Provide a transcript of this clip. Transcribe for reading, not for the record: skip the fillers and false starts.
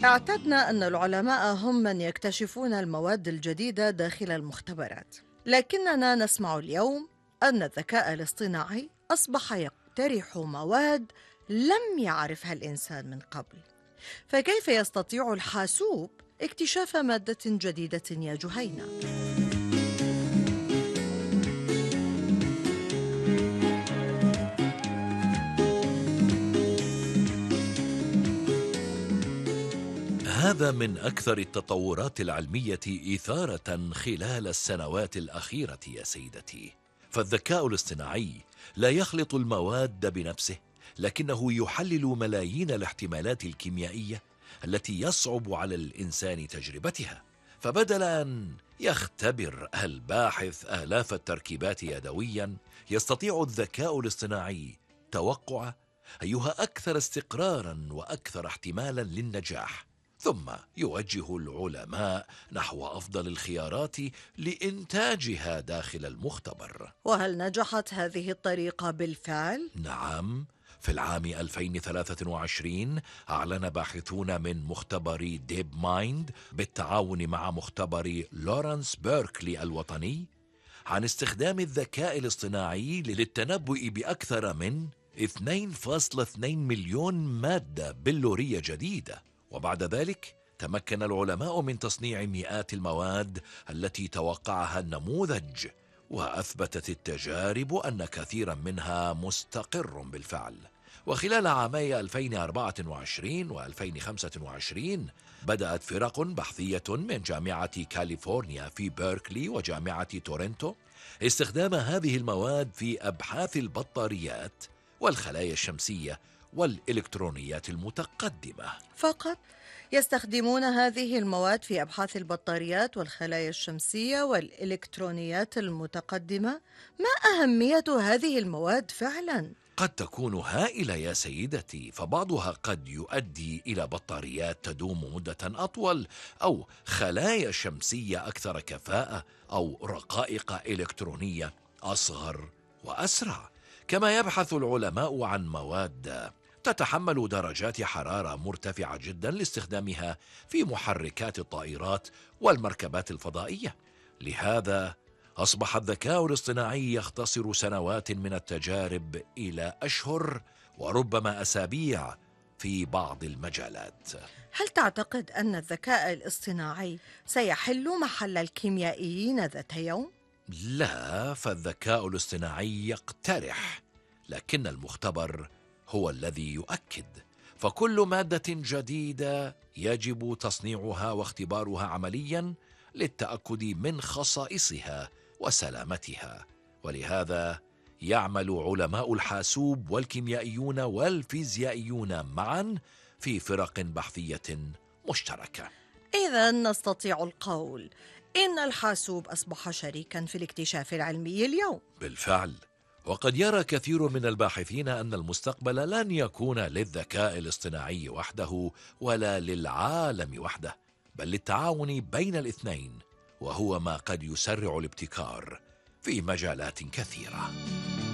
اعتدنا أن العلماء هم من يكتشفون المواد الجديدة داخل المختبرات، لكننا نسمع اليوم أن الذكاء الاصطناعي أصبح يقترح مواد لم يعرفها الإنسان من قبل. فكيف يستطيع الحاسوب اكتشاف مادة جديدة يا جهينة؟ هذا من أكثر التطورات العلمية إثارة خلال السنوات الأخيرة يا سيدتي. فالذكاء الاصطناعي لا يخلط المواد بنفسه، لكنه يحلل ملايين الاحتمالات الكيميائية التي يصعب على الإنسان تجربتها. فبدل أن يختبر الباحث آلاف التركيبات يدويا، يستطيع الذكاء الاصطناعي توقع أيها أكثر استقرارا وأكثر احتمالا للنجاح، ثم يوجه العلماء نحو أفضل الخيارات لإنتاجها داخل المختبر. وهل نجحت هذه الطريقة بالفعل؟ نعم، في العام 2023 أعلن باحثون من مختبر ديب مايند بالتعاون مع مختبر لورانس بيركلي الوطني عن استخدام الذكاء الاصطناعي للتنبؤ بأكثر من 2.2 مليون مادة بلورية جديدة. وبعد ذلك تمكن العلماء من تصنيع مئات المواد التي توقعها النموذج، وأثبتت التجارب أن كثيرا منها مستقر بالفعل. وخلال عامي 2024 و2025 بدأت فرق بحثية من جامعة كاليفورنيا في بيركلي وجامعة تورنتو استخدام هذه المواد في أبحاث البطاريات والخلايا الشمسية والإلكترونيات المتقدمة. فقط يستخدمون هذه المواد في أبحاث البطاريات والخلايا الشمسية والإلكترونيات المتقدمة؟ ما أهمية هذه المواد فعلاً؟ قد تكون هائلة يا سيدتي، فبعضها قد يؤدي إلى بطاريات تدوم مدة أطول، أو خلايا شمسية أكثر كفاءة، أو رقائق إلكترونية أصغر وأسرع. كما يبحث العلماء عن مواد تتحمل درجات حرارة مرتفعة جدا لاستخدامها في محركات الطائرات والمركبات الفضائية. لهذا أصبح الذكاء الاصطناعي يختصر سنوات من التجارب إلى أشهر وربما أسابيع في بعض المجالات. هل تعتقد أن الذكاء الاصطناعي سيحل محل الكيميائيين ذات يوم؟ لا، فالذكاء الاصطناعي يقترح، لكن المختبر هو الذي يؤكد. فكل مادة جديدة يجب تصنيعها واختبارها عمليا للتأكد من خصائصها وسلامتها. ولهذا يعمل علماء الحاسوب والكيميائيون والفيزيائيون معا في فرق بحثية مشتركة. إذا نستطيع القول إن الحاسوب أصبح شريكاً في الاكتشاف العلمي اليوم. بالفعل، وقد يرى كثير من الباحثين أن المستقبل لن يكون للذكاء الاصطناعي وحده ولا للعالم وحده، بل للتعاون بين الاثنين، وهو ما قد يسرع الابتكار في مجالات كثيرة.